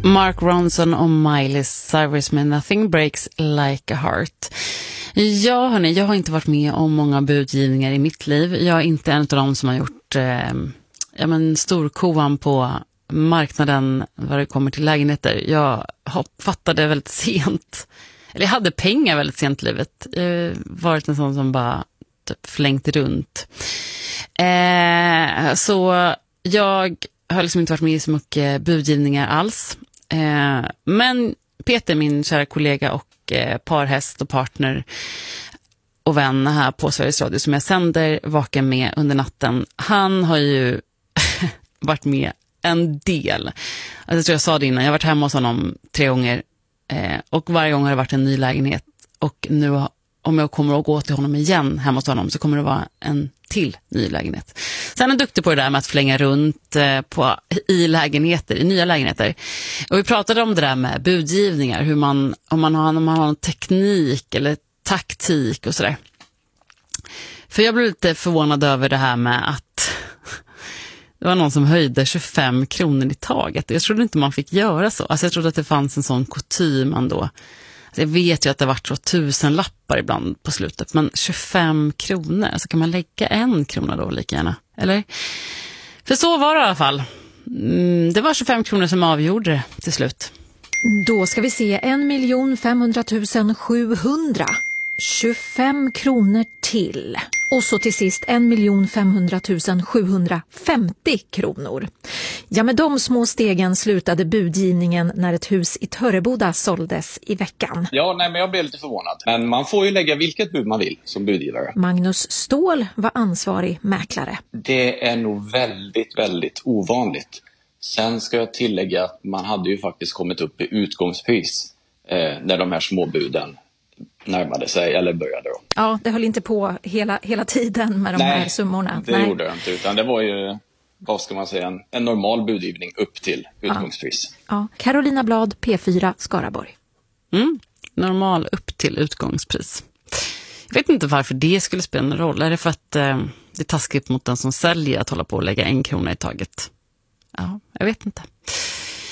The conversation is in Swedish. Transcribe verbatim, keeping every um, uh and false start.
Mark Ronson och Miley Cyrus med Nothing Breaks Like a Heart. Ja, hörni, jag har inte varit med om många budgivningar i mitt liv. Jag är inte en av dem som har gjort eh, ja, men storkovan på marknaden vad det kommer till lägenheter. Jag fattade väldigt sent, eller jag hade pengar väldigt sent i livet. Jag har varit en sån som bara typ flängt runt. Eh, så jag har liksom inte varit med i så mycket budgivningar alls. Eh, men Peter, min kära kollega och eh, parhäst och partner och vän här på Sveriges Radio som jag sänder Vaken med under natten, han har ju varit med en del. Alltså, jag tror jag sa det innan, jag har varit hemma hos honom tre gånger eh, och varje gång har det varit en ny lägenhet, och nu om jag kommer att gå till honom igen hemma hos honom så kommer det vara en till ny lägenhet. Sen är han duktig på det där med att flänga runt eh, på, i lägenheter, i nya lägenheter. Och vi pratade om det där med budgivningar, hur man, om man har, om man har en teknik eller taktik och sådär. För jag blev lite förvånad över det här med att det var någon som höjde tjugofem kronor i taget. Jag trodde inte man fick göra så. Alltså jag trodde att det fanns en sån kutym ändå. Alltså jag vet ju att det varit så tusen lappar ibland på slutet. Men tjugofem kronor, alltså kan man lägga en krona då lika gärna? Eller? För så var det i alla fall. Mm, det var tjugofem kronor som avgjorde det till slut. Då ska vi se en miljon femhundratusen sjuhundra. tjugofem kronor till. Och så till sist en miljon femhundratusen sjuhundrafemtio kronor. Ja, med de små stegen slutade budgivningen när ett hus i Törreboda såldes i veckan. Ja, nej, men jag blev lite förvånad. Men man får ju lägga vilket bud man vill som budgivare. Magnus Ståhl var ansvarig mäklare. Det är nog väldigt, väldigt ovanligt. Sen ska jag tillägga att man hade ju faktiskt kommit upp i utgångspris eh, när de här små buden närmade sig eller började då. Ja, det höll inte på hela, hela tiden med de Nej, här summorna. det Nej. gjorde det inte, utan det var ju, vad ska man säga, en, en normal budgivning upp till utgångspris. Ja. Ja. Carolina Blad, P fyra, Skaraborg. Mm, normal upp till utgångspris. Jag vet inte varför det skulle spela en roll. Är det för att eh, det är taskigt mot den som säljer att hålla på och lägga en krona i taget? Ja, jag vet inte.